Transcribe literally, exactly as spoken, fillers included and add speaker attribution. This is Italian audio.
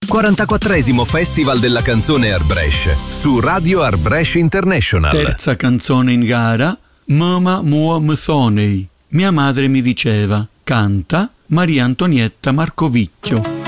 Speaker 1: quarantaquattresimo Festival della canzone Arbresh su Radio Arbresh International.
Speaker 2: Terza canzone in gara, Mama Mua Mthonei. Mia madre mi diceva, canta Maria Antonietta Marcovicchio.